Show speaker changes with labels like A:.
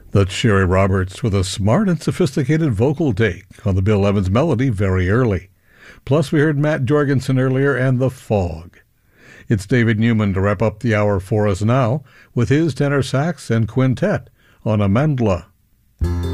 A: That's Sherry Roberts with a smart and sophisticated vocal take on the Bill Evans melody very early. Plus, we heard Matt Jorgensen earlier and The Fog. It's David Newman to wrap up the hour for us now with his tenor sax and quintet on Amandla.